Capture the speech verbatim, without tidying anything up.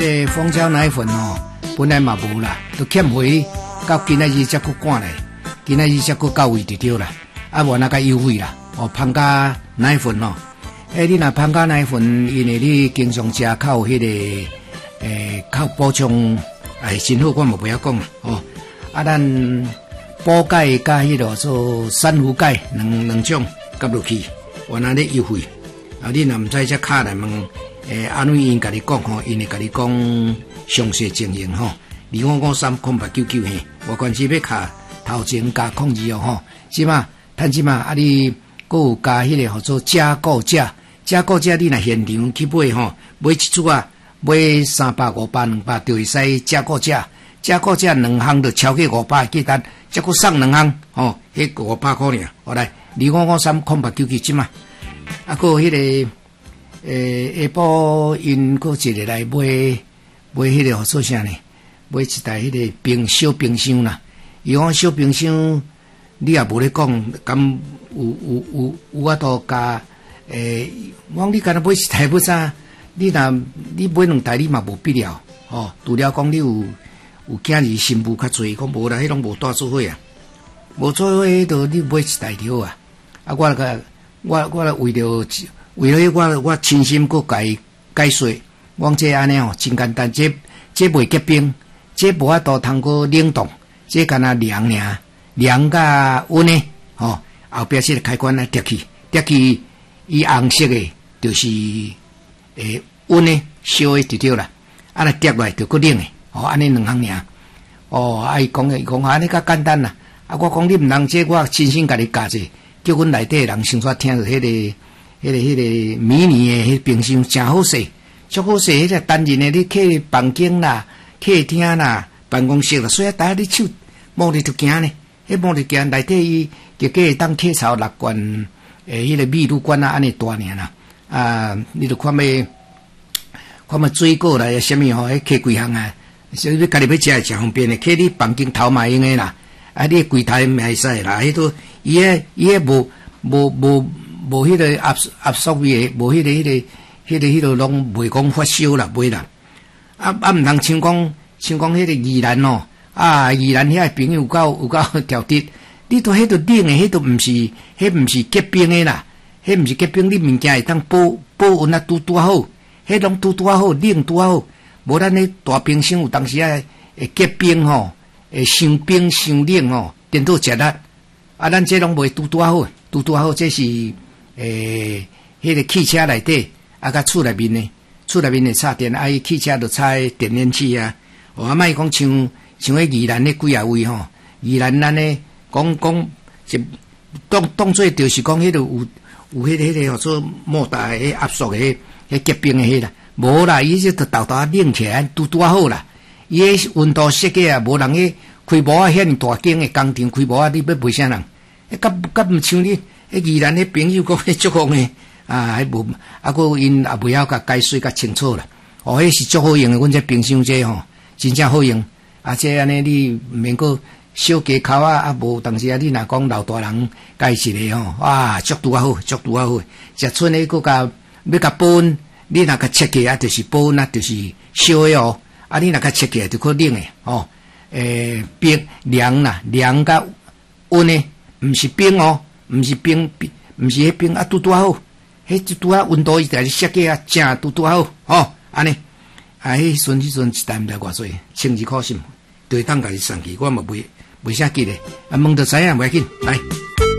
诶，蜂胶奶粉哦，本来嘛无啦，都欠回，到今仔日才佫赶来，今仔日才佫到位就对啦。啊，无那个优惠啦，哦，芳家奶粉哦，诶，你若芳家奶粉，因为你经常食靠迄、那个诶，靠补充，哎，真好，我嘛不要讲啦，哦，啊，咱补钙加迄个做珊瑚钙两两种夹落去，原来咧优惠，啊，你若毋知则卡来问。诶，安怎因甲你讲吼，因会甲你讲详细情形吼。二五五三空八九九嘿，无关系要卡头前加控制哦吼。是嘛？趁即嘛啊你佫有加迄个叫做加购价，加购价你若现场去买吼，买一组啊，买三百五百两百就会使加购价，加购价两项就超过五百，记得则佫送两项吼，迄五百块尔。好来，二五五三空八九九即嘛，啊佫有迄个。诶，下晡因佫一个来买买迄个做啥呢？买一台迄个冰小冰箱啦。伊讲小冰箱，你也无咧讲，敢有有有有法度加？诶，我讲你干那买一台要啥？你若你买两台，你嘛无必要哦。除了讲你有有囝儿新妇较侪，讲无啦，迄拢无带做伙啊。无做伙，迄度你买一台就好啊。啊，我个我我为着。为了我我亲心佫解解说，我讲这安尼吼真简单，这这袂结冰，这无法度通过冷冻，这干那凉尔，凉甲温诶，吼、哦、后壁这个开关啊跌去，跌去伊红色诶，就是诶温诶烧诶就对啦，啊来跌落来就佫冷诶，哦安尼两项尔，哦啊伊讲诶伊讲安尼较简单啦，啊我讲你毋通这我亲身甲你教者，叫阮内底人先煞听着迄、那个。迄、那个、迄、那个迷你诶，迄冰箱真好势，足好势。迄个单人诶，你去房间啦、客厅啦、办公室啦，所以大家你手摸着就惊呢。迄摸着惊内底伊就计当铁槽六罐诶，迄、那个密路管啊，安尼大尔啦。啊，你著看要看要水果啦，啥物吼？迄摕几项啊？所以你家己要食会真方便诶，摕你房间头嘛用诶啦。啊，你柜台嘛会使啦。迄都伊诶伊诶无无无。无迄个压压缩味，无迄个迄个迄个迄个拢袂讲发烧啦，袂啦。啊啊，毋通像讲像讲迄个宜兰哦，啊宜兰遐朋友有够有够调滴，你都迄个冷诶，迄都毋是，迄毋是结冰诶啦，迄毋是结冰，你物件会当保保温啊，拄拄好，迄拢拄拄好，冷拄好。无咱咧大冰箱有当时啊会结冰吼，会伤冰伤冷吼，颠倒食力。啊，咱这拢袂拄拄好，拄拄好，这是。诶，迄、那个汽车内底啊，甲厝内面呢，厝内面呢插电，啊，伊汽车就插电源器啊。哦，啊，莫讲像像迄宜兰迄几啊位吼，宜兰咱呢讲讲就当当做就是讲迄个有有迄、那个迄、那个叫做莫大诶压缩诶，迄结冰诶迄啦，无啦，伊就豆豆冷起来，拄拄好啦。伊迄温度设计啊，无人迄开模啊，遐大间诶工厂开模啊，你要卖啥人？诶，甲甲毋像你。迄宜兰迄朋友讲迄足好诶，啊，迄无啊，佫因也袂晓甲解说甲清楚啦。哦，迄是足好用诶，阮这冰箱这吼，真正好用。啊，这安尼你毋免佫小家口啊，啊无，当时啊，你若讲老大人介一个吼，哇，足拄啊好，足拄啊好。食剩诶佫甲要甲保温，你若甲切起啊，就是保温啊，就是烧诶哦。啊，你若甲切起来就可冷诶，哦，诶，冰凉啦，凉甲温诶，毋是冰哦。毋是冰冰，毋是迄冰啊，拄拄好，迄拄啊温度伊在设计啊，正拄拄好，吼，安尼，啊，迄阵迄阵一单毋知偌济，千二块心，对当家己送去，我嘛袂袂啥记咧，啊，问着知影袂要紧，来。